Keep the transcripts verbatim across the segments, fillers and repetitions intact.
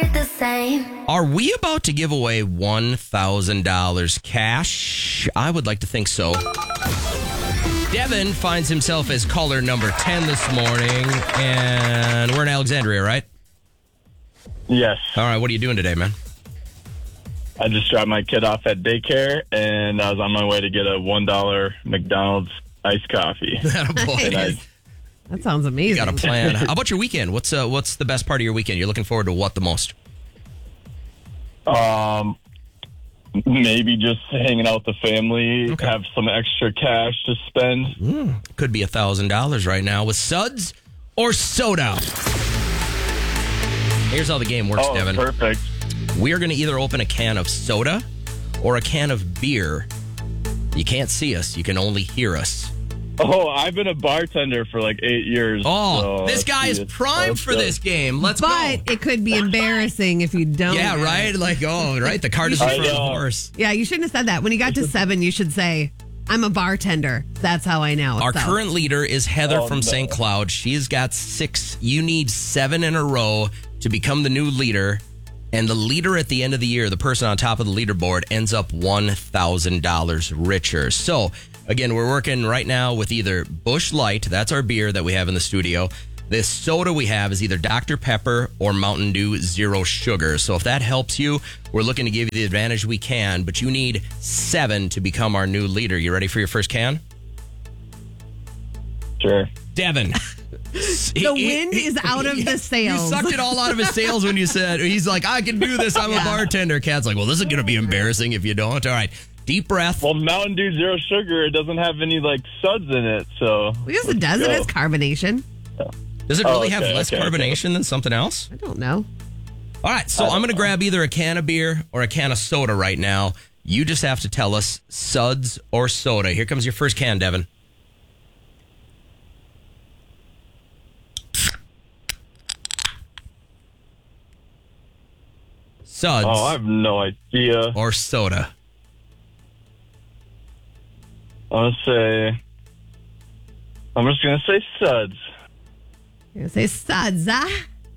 it the same. Are we about to give away one thousand dollars cash? I would like to think so. Devin finds himself as caller number ten this morning, and we're in Alexandria, right? Yes. All right, what are you doing today, man? I just dropped my kid off at daycare, and I was on my way to get a one dollar McDonald's iced coffee. Boy, I, That sounds amazing. you got a plan. How about your weekend? What's uh, what's the best part of your weekend? You're looking forward to what the most? um, maybe just hanging out with the family, Okay. have some extra cash to spend. Mm, could be a thousand dollars right now with suds or soda. Here's how the game works, Oh, Devin. perfect. We are going to either open a can of soda or a can of beer. You can't see us. You can only hear us. Oh, I've been a bartender for like eight years. Oh, so this let's guy see is it. primed Let's for go. this game. Let's But go. it could be embarrassing if you don't. Yeah, get right? it. Like, oh, right. The cart is in I front of the know. horse. Yeah, you shouldn't have said that. When you got to seven, you should say, I'm a bartender. That's how I know. Our So, current leader is Heather Oh, from no. Saint Cloud. She's got six. You need seven in a row to become the new leader. And the leader at the end of the year, the person on top of the leaderboard, ends up one thousand dollars richer. So, again, we're working right now with either Busch Light. That's our beer that we have in the studio. This soda we have is either Doctor Pepper or Mountain Dew Zero Sugar. So if that helps you, we're looking to give you the advantage we can. But you need seven to become our new leader. You ready for your first can? Sure. Devin. The wind is out of the sails. You sucked it all out of his sails when you said, he's like, I can do this. I'm a Yeah. bartender. Cat's like, well, this is going to be embarrassing if you don't. All right. Deep breath. Well, Mountain Dew Zero Sugar, it doesn't have any like suds in it, so. Because it does. It go. has carbonation. Does it Oh, really okay, have less okay, okay. carbonation than something else? I don't know. All right. So I'm going to grab either a can of beer or a can of soda right now. You just have to tell us suds or soda. Here comes your first can, Devin. Suds Oh, I have no idea. or soda. I'm going to say. I'm just going to say suds. You're going to say suds, huh?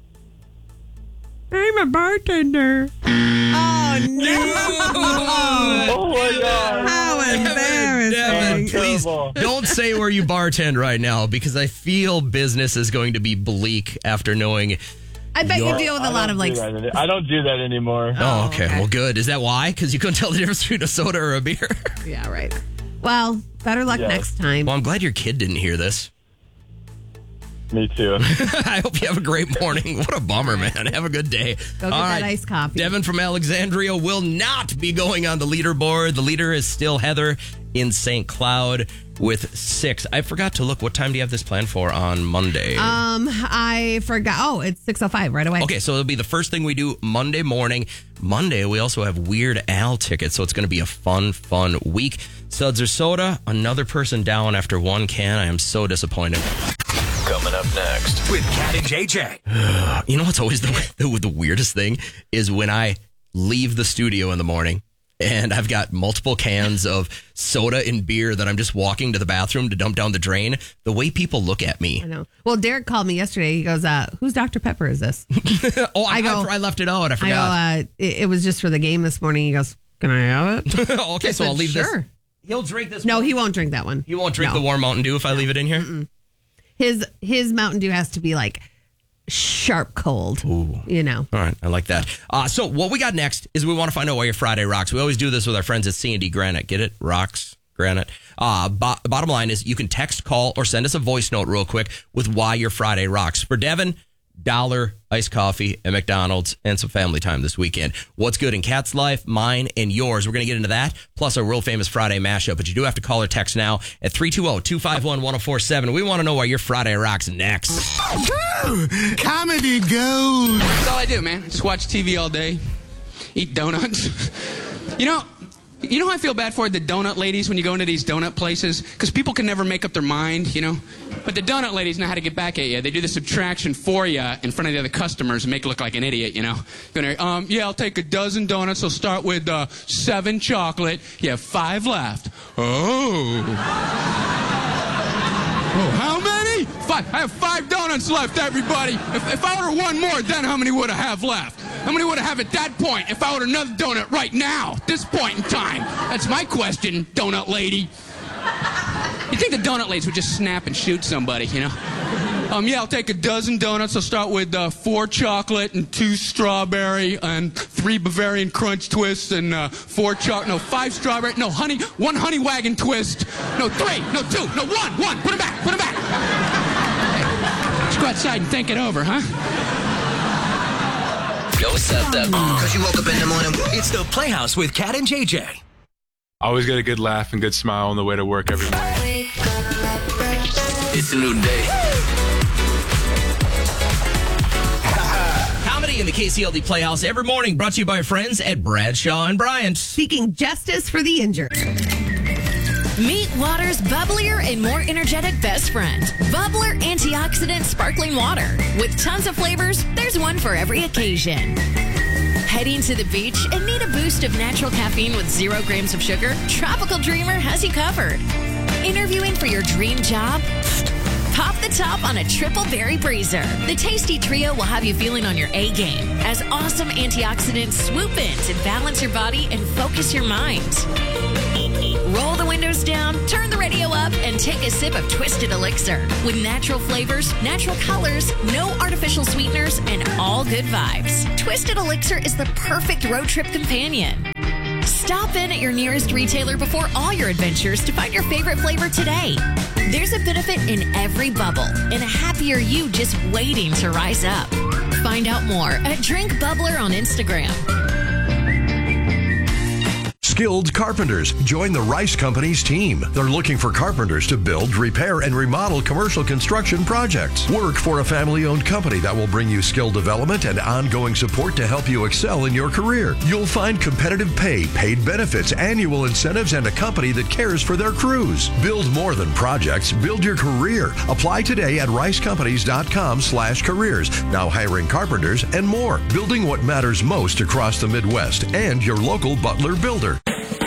I'm a bartender. Oh, no. Oh, my God. How embarrassing. Devin, Oh, please terrible. don't say where you bartend right now because I feel business is going to be bleak after knowing. I bet you You're- deal with I a lot don't of like. do that any- I don't do that anymore. Oh, okay. okay. Well, good. Is that why? Because you couldn't tell the difference between a soda or a beer? Yeah, right. Well, better luck Yeah. next time. Well, I'm glad your kid didn't hear this. Me too. I hope you have a great morning. What a bummer, man. Have a good day. Go get All that right. iced coffee. Devin from Alexandria will not be going on the leaderboard. The leader is still Heather in Saint Cloud with six. I forgot to look. What time do you have this planned for on Monday? Um, I forgot. Oh, it's six oh five right away. Okay, so it'll be the first thing we do Monday morning. Monday, we also have Weird Al tickets, so it's going to be a fun, fun week. Suds or soda, another person down after one can. I am so disappointed. Coming up next with Cat and J J. You know what's always the, the, the weirdest thing is when I leave the studio in the morning and I've got multiple cans of soda and beer that I'm just walking to the bathroom to dump down the drain. The way people look at me. I know. Well, Derek called me yesterday. He goes, uh, whose Doctor Pepper is this? oh, I, I go- I, I left it out. I I forgot. go, uh, it, it was just for the game this morning. He goes, can I have it? okay, I so I'll said, leave sure. this. He'll drink this. No, one. he won't drink that one. He won't drink No. the warm Mountain Dew if I leave it in here? Mm-mm. His his Mountain Dew has to be like sharp cold. Ooh. You know. All right, I like that. Uh, so what we got next is we want to find out why your Friday rocks. We always do this with our friends at C and D Granite. Get it? Rocks, Granite. Uh, bo- bottom line is you can text, call, or send us a voice note real quick with why your Friday rocks. For Devin, dollar, iced coffee at McDonald's, and some family time this weekend. What's good in Kat's life, mine, and yours? We're going to get into that, plus our world famous Friday mashup. But you do have to call or text now at three two zero, two five one, one zero four seven. We want to know why your Friday rocks next. Comedy gold. That's all I do, man. Just watch T V all day, eat donuts. You know, you know how I feel bad for the donut ladies when you go into these donut places? Because people can never make up their mind, you know? But the donut ladies know how to get back at you. They do the subtraction for you in front of the other customers and make you look like an idiot, you know? Gonna, um, yeah, I'll take a dozen donuts. I'll start with uh, seven chocolate. You have five left. Oh. Oh, how many? Five. five. I have five donuts left, everybody. If, if I order one more, then how many would I have left? How many would I have at that point if I order another donut right now, this point in time? That's my question, donut lady. You think the donut ladies would just snap and shoot somebody, you know? Um, yeah, I'll take a dozen donuts. I'll start with uh, four chocolate and two strawberry and three Bavarian Crunch twists and uh, four chocolate, no, five strawberry, no, honey, one honey wagon twist, no, three, no, two, no, one, one, put it back, put it back. Hey, let's go outside and think it over, huh? Yo, what's up, though? Cause you woke up in the morning. It's the Playhouse with Cat and J J. Always get a good laugh and good smile on the way to work every morning. It's a new day. Comedy in the K C L D Playhouse every morning, brought to you by our friends at Bradshaw and Bryant. Seeking justice for the injured. Meet water's bubblier and more energetic best friend. Bubbler Antioxidant Sparkling Water. With tons of flavors, there's one for every occasion. Heading to the beach and need a boost of natural caffeine with zero grams of sugar? Tropical Dreamer has you covered. Interviewing for your dream job? Pop the top on a triple berry breezer. The tasty trio will have you feeling on your A game as awesome antioxidants swoop in to balance your body and focus your mind. Roll the windows down, turn the radio up, and take a sip of Twisted Elixir. With natural flavors, natural colors, no artificial sweeteners, and all good vibes. Twisted Elixir is the perfect road trip companion. Stop in at your nearest retailer before all your adventures to find your favorite flavor today. There's a benefit in every bubble and a happier you just waiting to rise up. Find out more at Drink Bubbler on Instagram. Skilled carpenters. Join the Rice Companies team. They're looking for carpenters to build, repair, and remodel commercial construction projects. Work for a family-owned company that will bring you skill development and ongoing support to help you excel in your career. You'll find competitive pay, paid benefits, annual incentives, and a company that cares for their crews. Build more than projects. Build your career. Apply today at ricecompanies.com slash careers. Now hiring carpenters and more. Building what matters most across the Midwest and your local Butler builder.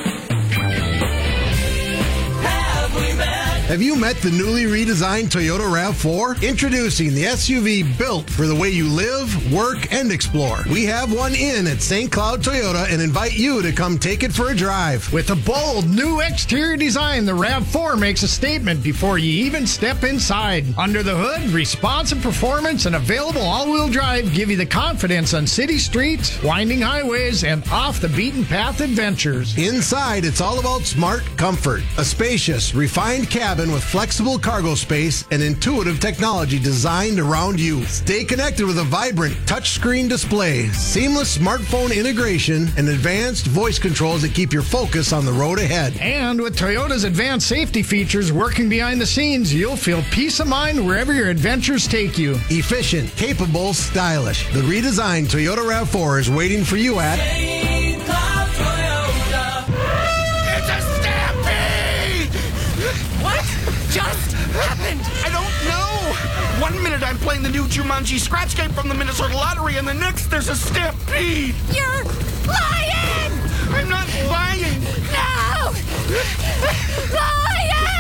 Have you met the newly redesigned Toyota RAV four? Introducing the S U V built for the way you live, work, and explore. We have one in at Saint Cloud Toyota and invite you to come take it for a drive. With a bold new exterior design, the RAV four makes a statement before you even step inside. Under the hood, responsive performance and available all-wheel drive give you the confidence on city streets, winding highways, and off-the-beaten-path adventures. Inside, it's all about smart comfort. A spacious, refined cabin with flexible cargo space and intuitive technology designed around you. Stay connected with a vibrant touchscreen display, seamless smartphone integration, and advanced voice controls that keep your focus on the road ahead. And with Toyota's advanced safety features working behind the scenes, you'll feel peace of mind wherever your adventures take you. Efficient, capable, stylish. The redesigned Toyota RAV four is waiting for you at Saint Cloud Toyota. It's a stampede! What just happened? I don't know. One minute I'm playing the new Jumanji scratch game from the Minnesota Lottery, and the next there's a stampede. You're lying! I'm not lying. No! Lying!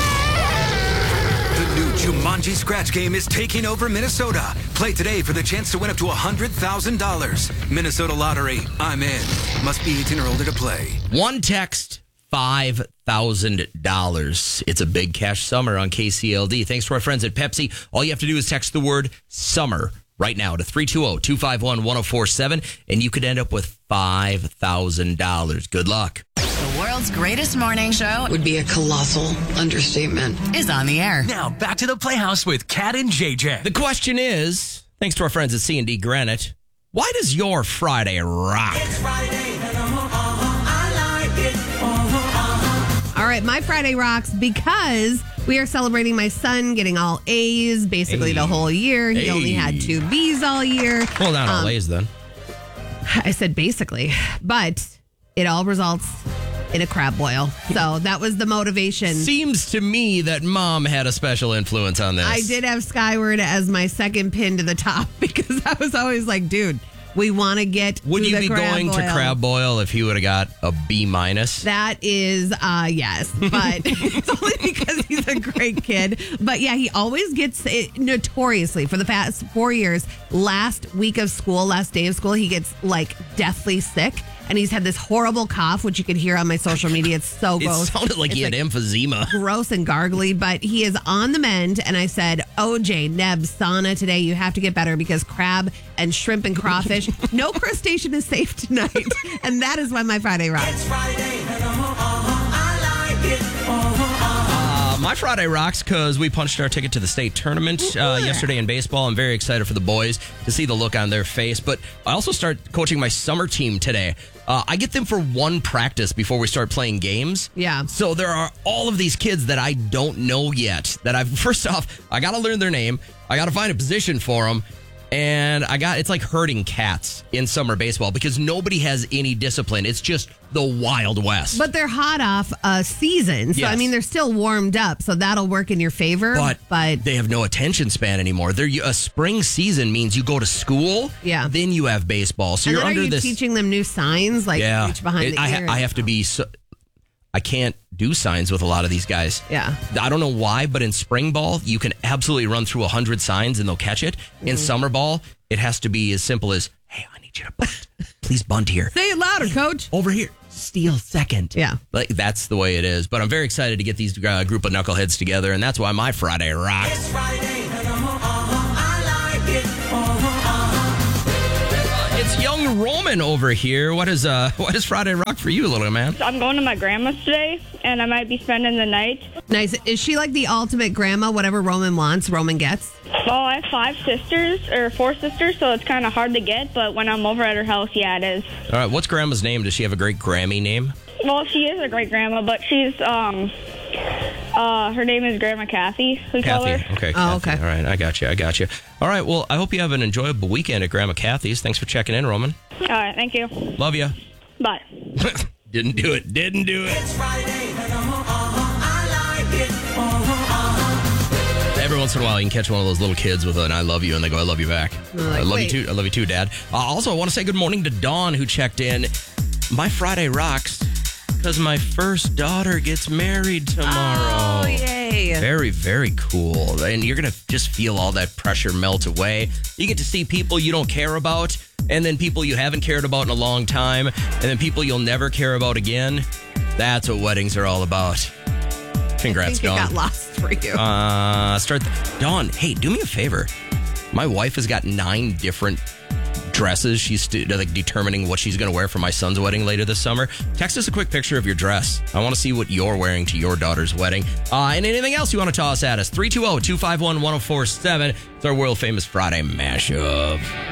The new Jumanji scratch game is taking over Minnesota. Play today for the chance to win up to one hundred thousand dollars. Minnesota Lottery. I'm in. Must be eighteen or older to play. One text, five thousand dollars. It's a big cash summer on K C L D. Thanks to our friends at Pepsi. All you have to do is text the word summer right now to three two zero, two five one, one zero four seven, and you could end up with five thousand dollars. Good luck. The world's greatest morning show would be a colossal understatement. Is on the air. Now back to the Playhouse with Cat and J J. The question is, thanks to our friends at C and D Granite, why does your Friday rock? It's Friday, and uh-huh, uh-huh, I like it. Uh-huh, uh-huh. All right, my Friday rocks because we are celebrating my son getting all A's basically Hey. the whole year. He Hey. only had two B's all year. Well, not all Um, A's then. I said basically, but it all results in a crab boil. So that was the motivation. Seems to me that mom had a special influence on this. I did have Skyward as my second pin to the top because I was always like, dude, We want to get Would to you the be crab going boil. to Crab Boil if he would have got a B minus? That is, uh, yes, but it's only because he's a great kid. But yeah, he always gets it notoriously for the past four years. Last week of school, last day of school, he gets like deathly sick. And he's had this horrible cough, which you can hear on my social media. It's so It gross. sounded like It's he had emphysema. Gross and gargly, but he is on the mend. And I said, O J, Neb, Sana, today you have to get better because crab and shrimp and crawfish, no crustacean is safe tonight. And that is why my Friday rocks. It's Friday, and uh-huh, uh-huh, I like it. Uh-huh. Uh, my Friday rocks because we punched our ticket to the state tournament uh, yesterday in baseball. I'm very excited for the boys to see the look on their face. But I also start coaching my summer team today. Uh, I get them for one practice before we start playing games. Yeah. So there are all of these kids that I don't know yet. That I've first off, I got to learn their name. I got to find a position for them. And I got, it's like herding cats in summer baseball because nobody has any discipline. It's just the Wild West. But they're hot off a season. So, Yes. I mean, they're still warmed up. So that'll work in your favor. But, but they have no attention span anymore. They're, a spring season means you go to school, Yeah. then you have baseball. So and you're then under are you this. teaching them new signs like yeah, reach behind It- the I, ear? ha- I have to be. So, I can't do signs with a lot of these guys. Yeah. I don't know why, but in spring ball, you can absolutely run through a hundred signs and they'll catch it. In Mhm. summer ball, it has to be as simple as, "Hey, I need you to bunt. Please bunt here. Say it louder, coach. Over here. Steal second." Yeah. Like that's the way it is. But I'm very excited to get these uh, group of knuckleheads together, and that's why my Friday rocks. It's Friday, and uh-huh, uh-huh, I like it. Uh-huh, uh-huh. It's young Roman over here. What is uh what is Friday rock for you, little man? I'm going to my grandma's today, and I might be spending the night. Nice. Is she like the ultimate grandma? Whatever Roman wants, Roman gets? Well, I have five sisters, or four sisters, so it's kind of hard to get, but when I'm over at her house, yeah, it is. All right, what's grandma's name? Does she have a great Grammy name? Well, she is a great grandma, but she's, um, uh, her name is Grandma Kathy, we call Kathy. her. Okay. Oh, Kathy. okay. All right, I got you. I got you. All right, well, I hope you have an enjoyable weekend at Grandma Kathy's. Thanks for checking in, Roman. All right, thank you. Love you. Bye. Didn't do it. Didn't do it. It's Friday, and uh-huh, uh-huh, I like it. Uh-huh, uh-huh. Every once in a while, you can catch one of those little kids with an "I love you" and they go, "I love you back." like, I love wait. you too. I love you too, Dad. Uh, also, I want to say good morning to Dawn who checked in. My Friday rocks because my first daughter gets married tomorrow. Oh, yay. Very, very cool. And you're going to just feel all that pressure melt away. You get to see people you don't care about, and then people you haven't cared about in a long time, and then people you'll never care about again. That's what weddings are all about. Congrats, I think Dawn. it got lost for you. Uh, start. Th- Dawn, hey, do me a favor. My wife has got nine different dresses. She's st- like determining what she's going to wear for my son's wedding later this summer. Text us a quick picture of your dress. I want to see what you're wearing to your daughter's wedding. Uh, and anything else you want to toss at us. three two zero, two five one, one zero four seven. It's our world famous Friday mashup.